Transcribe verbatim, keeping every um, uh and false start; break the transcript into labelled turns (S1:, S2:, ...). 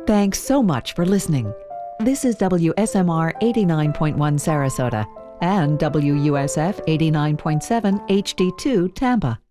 S1: Thanks so much for listening. This is W S M R eighty-nine point one Sarasota and W U S F eighty-nine point seven H D two Tampa.